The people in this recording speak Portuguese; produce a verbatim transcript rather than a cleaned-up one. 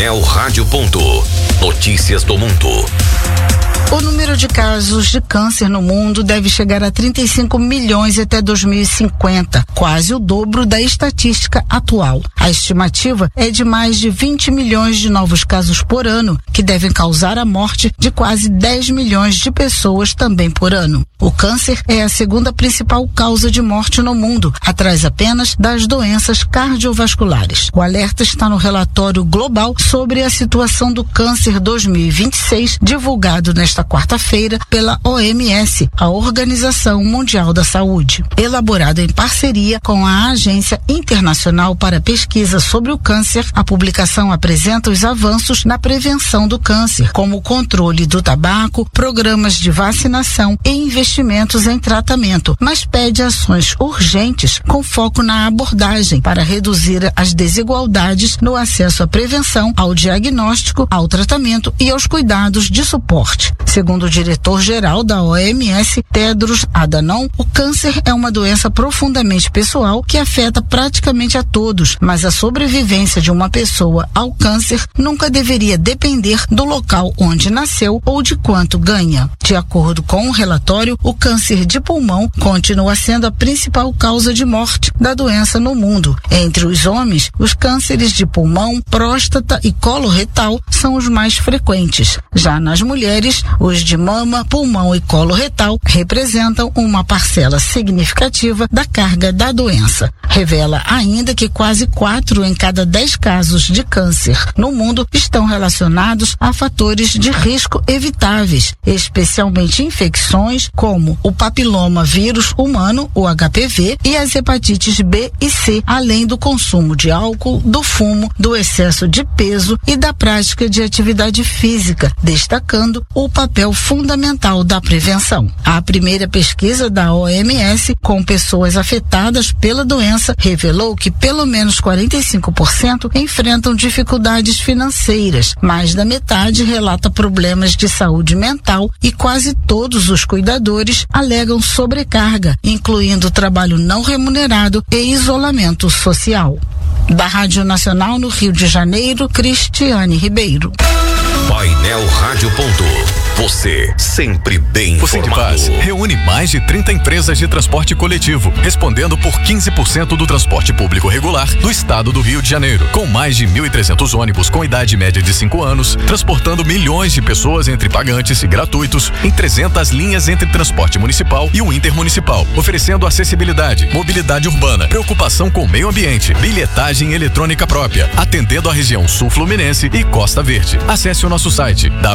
Painel Rádio. Notícias do mundo. O número de casos de câncer no mundo deve chegar a trinta e cinco milhões até dois mil e cinquenta, quase o dobro da estatística atual. A estimativa é de mais de vinte milhões de novos casos por ano, que devem causar a morte de quase dez milhões de pessoas também por ano. O câncer é a segunda principal causa de morte no mundo, atrás apenas das doenças cardiovasculares. O alerta está no relatório global sobre a situação do câncer dois mil e vinte e seis, divulgado nesta quarta-feira pela O M S, a Organização Mundial da Saúde. Elaborado em parceria com a Agência Internacional para Pesquisa sobre o Câncer, a publicação apresenta os avanços na prevenção do câncer, como o controle do tabaco, programas de vacinação e investimentos em tratamento, mas pede ações urgentes com foco na abordagem para reduzir as desigualdades no acesso à prevenção, ao diagnóstico, ao tratamento e aos cuidados de suporte. Segundo o diretor-geral da O M S, Tedros Adhanom, o câncer é uma doença profundamente pessoal que afeta praticamente a todos, mas a sobrevivência de uma pessoa ao câncer nunca deveria depender do local onde nasceu ou de quanto ganha. De acordo com o relatório, o câncer de pulmão continua sendo a principal causa de morte da doença no mundo. Entre os homens, os cânceres de pulmão, próstata e colo retal são os mais frequentes. Já nas mulheres, os de mama, pulmão e colo retal representam uma parcela significativa da carga da doença. Revela ainda que quase quatro em cada dez casos de câncer no mundo estão relacionados a fatores de risco evitáveis, especialmente infecções como o papiloma vírus humano, o H P V, e as hepatites B e C, além do consumo de álcool, do fumo, do excesso de peso e da prática de atividade física, destacando o papel fundamental da prevenção. A primeira pesquisa da O M S com pessoas afetadas pela doença revelou que pelo menos quarenta e cinco por cento enfrentam dificuldades financeiras, mais da metade relata problemas de saúde mental e quase todos os cuidadores alegam sobrecarga, incluindo trabalho não remunerado e isolamento social. Da Rádio Nacional no Rio de Janeiro, Cristiane Ribeiro. Painel Rádio. Você sempre bem informado. O Sindipaz reúne mais de trinta empresas de transporte coletivo, respondendo por quinze por cento do transporte público regular do estado do Rio de Janeiro, com mais de mil e trezentos ônibus com idade média de cinco anos, transportando milhões de pessoas entre pagantes e gratuitos em trezentas linhas entre transporte municipal e o intermunicipal, oferecendo acessibilidade, mobilidade urbana, preocupação com o meio ambiente, bilhetagem eletrônica própria, atendendo a região sul fluminense e Costa Verde. Acesse o nosso site